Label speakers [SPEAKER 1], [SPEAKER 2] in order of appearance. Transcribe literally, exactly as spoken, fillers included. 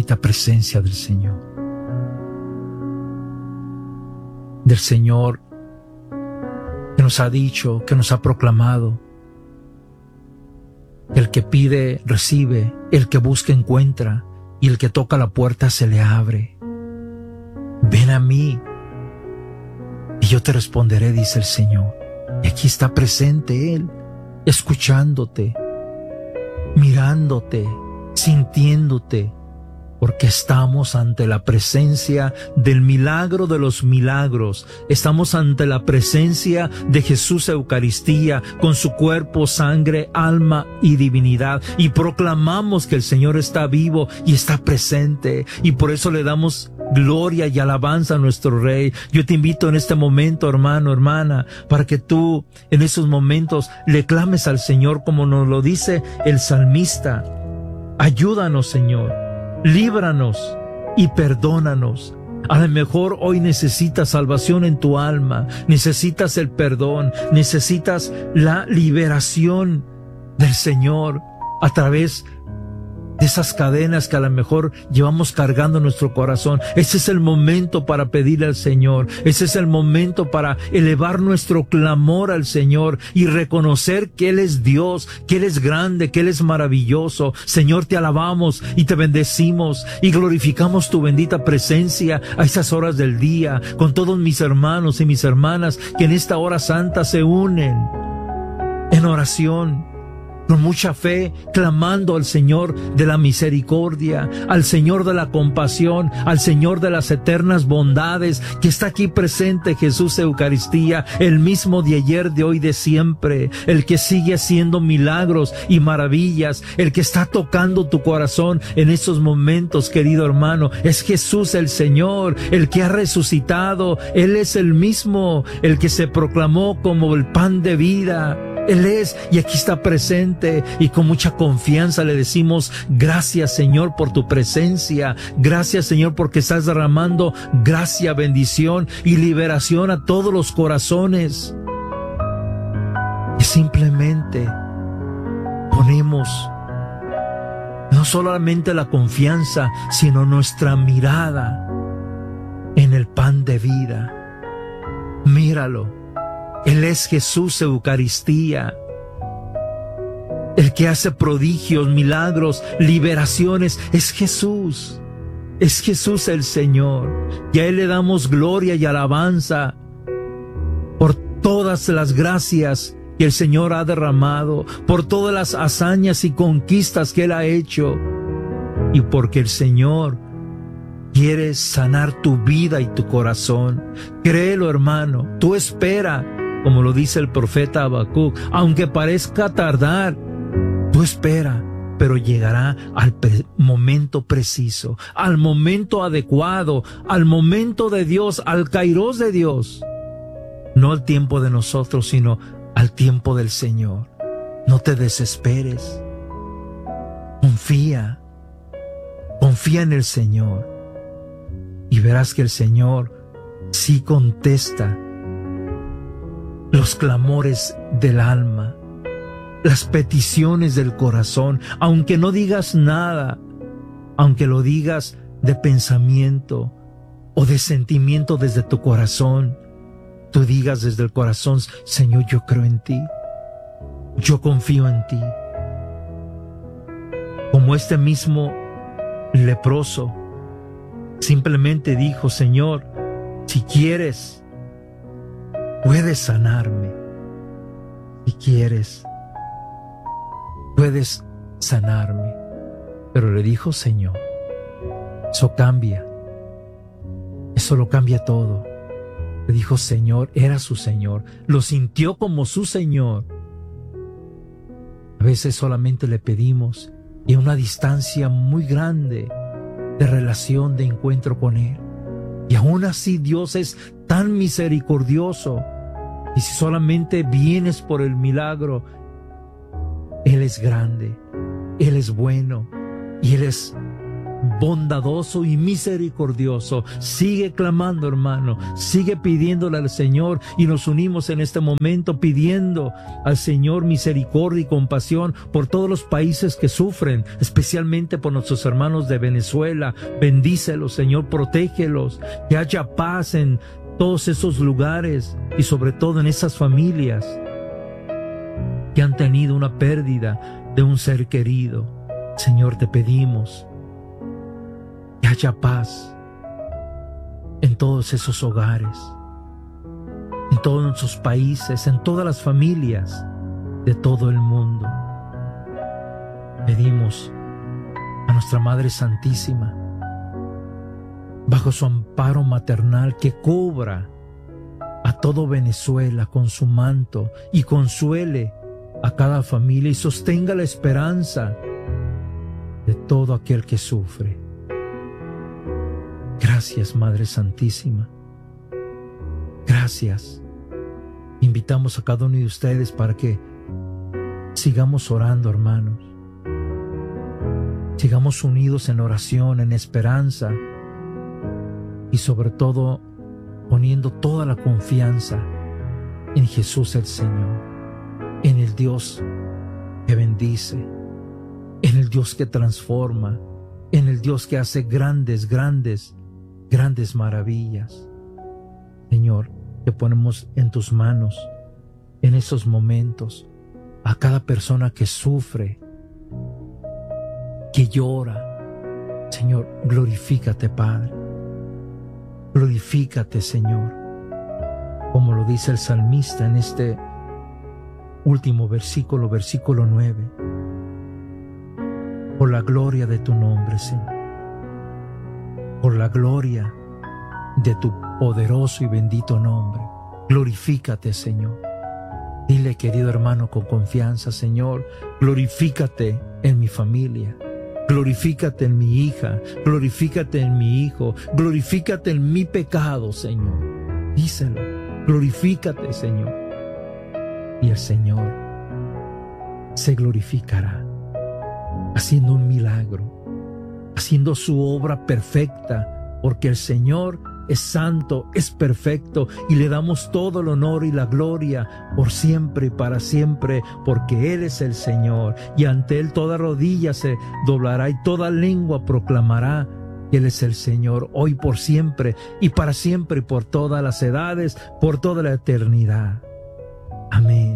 [SPEAKER 1] bendita presencia del Señor. Del Señor que nos ha dicho, que nos ha proclamado: el que pide, recibe; el que busca, encuentra; y el que toca la puerta, se le abre. Ven a mí y yo te responderé, dice el Señor. Y aquí está presente Él, escuchándote, mirándote, sintiéndote, porque estamos ante la presencia del milagro de los milagros. Estamos ante la presencia de Jesús Eucaristía, con su cuerpo, sangre, alma y divinidad. Y proclamamos que el Señor está vivo y está presente. Y por eso le damos gloria y alabanza a nuestro Rey. Yo te invito en este momento, hermano, hermana, para que tú en esos momentos le clames al Señor como nos lo dice el salmista. Ayúdanos, Señor. Líbranos y perdónanos. A lo mejor hoy necesitas salvación en tu alma, necesitas el perdón, necesitas la liberación del Señor a través de esas cadenas que a lo mejor llevamos cargando en nuestro corazón. Ese es el momento para pedirle al Señor. Ese es el momento para elevar nuestro clamor al Señor y reconocer que Él es Dios, que Él es grande, que Él es maravilloso. Señor, te alabamos y te bendecimos y glorificamos tu bendita presencia a esas horas del día, con todos mis hermanos y mis hermanas que en esta hora santa se unen en oración, con mucha fe, clamando al Señor de la misericordia, al Señor de la compasión, al Señor de las eternas bondades, que está aquí presente Jesús Eucaristía, el mismo de ayer, de hoy, de siempre, el que sigue haciendo milagros y maravillas, el que está tocando tu corazón en estos momentos, querido hermano. Es Jesús el Señor, el que ha resucitado. Él es el mismo, el que se proclamó como el pan de vida. Él es, y aquí está presente, y con mucha confianza le decimos: gracias, Señor, por tu presencia. Gracias, Señor, porque estás derramando gracia, bendición y liberación a todos los corazones. Y simplemente ponemos no solamente la confianza, sino nuestra mirada en el pan de vida. Míralo. Él es Jesús Eucaristía, el que hace prodigios, milagros, liberaciones. Es Jesús, es Jesús el Señor. Y a Él le damos gloria y alabanza por todas las gracias que el Señor ha derramado, por todas las hazañas y conquistas que Él ha hecho, y porque el Señor quiere sanar tu vida y tu corazón. Créelo, hermano, tú espera. Como lo dice el profeta Habacuc, aunque parezca tardar, tú espera, pero llegará al pre- momento preciso, al momento adecuado, al momento de Dios, al kairos de Dios. No al tiempo de nosotros, sino al tiempo del Señor. No te desesperes. Confía. Confía en el Señor. Y verás que el Señor sí contesta los clamores del alma, las peticiones del corazón, aunque no digas nada, aunque lo digas de pensamiento o de sentimiento desde tu corazón, tú digas desde el corazón: Señor, yo creo en ti, yo confío en ti. Como este mismo leproso simplemente dijo: Señor, si quieres, puedes sanarme. Si quieres, puedes sanarme. Pero le dijo: Señor, eso cambia. Eso lo cambia todo. Le dijo Señor, era su Señor. Lo sintió como su Señor. A veces solamente le pedimos y a una distancia muy grande de relación, de encuentro con Él. Y aún así Dios es tan misericordioso. Y si solamente vienes por el milagro, Él es grande, Él es bueno y Él es bondadoso y misericordioso. Sigue clamando, hermano, sigue pidiéndole al Señor, y nos unimos en este momento pidiendo al Señor misericordia y compasión por todos los países que sufren, especialmente por nuestros hermanos de Venezuela. Bendícelos, Señor, protégelos, que haya paz en todos esos lugares y sobre todo en esas familias que han tenido una pérdida de un ser querido. Señor, te pedimos que haya paz en todos esos hogares, en todos nuestros países, en todas las familias de todo el mundo. Pedimos a nuestra Madre Santísima, bajo su amparo maternal, que cubra a todo Venezuela con su manto y consuele a cada familia y sostenga la esperanza de todo aquel que sufre. Gracias, Madre Santísima. Gracias. Invitamos a cada uno de ustedes para que sigamos orando, hermanos. Sigamos unidos en oración, en esperanza, y sobre todo poniendo toda la confianza en Jesús el Señor, en el Dios que bendice, en el Dios que transforma, en el Dios que hace grandes, grandes, grandes maravillas. Señor, te ponemos en tus manos en esos momentos a cada persona que sufre, que llora. Señor, glorifícate, Padre. Glorifícate, Señor, como lo dice el salmista en este último versículo, versículo nueve. Por la gloria de tu nombre, Señor. Por la gloria de tu poderoso y bendito nombre. Glorifícate, Señor. Dile, querido hermano, con confianza: Señor, glorifícate en mi familia. Glorifícate en mi hija, glorifícate en mi hijo, glorifícate en mi pecado, Señor. Díselo, glorifícate, Señor. Y el Señor se glorificará, haciendo un milagro, haciendo su obra perfecta, porque el Señor es santo, es perfecto, y le damos todo el honor y la gloria por siempre y para siempre, porque Él es el Señor, y ante Él toda rodilla se doblará y toda lengua proclamará que Él es el Señor, hoy por siempre y para siempre, por todas las edades, por toda la eternidad. Amén.